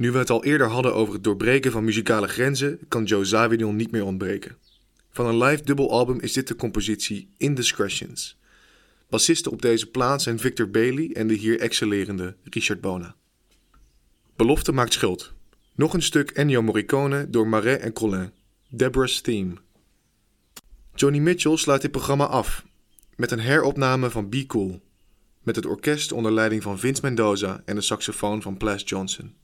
Nu we het al eerder hadden over het doorbreken van muzikale grenzen, kan Joe Zawinul niet meer ontbreken. Van een live dubbelalbum is dit de compositie Indiscretions. Bassisten op deze plaat zijn Victor Bailey en de hier excellerende Richard Bona. Belofte maakt schuld. Nog een stuk Ennio Morricone door Marais en Collin. Deborah's Theme. Joni Mitchell sluit dit programma af met een heropname van Be Cool, met het orkest onder leiding van Vince Mendoza en de saxofoon van Plas Johnson.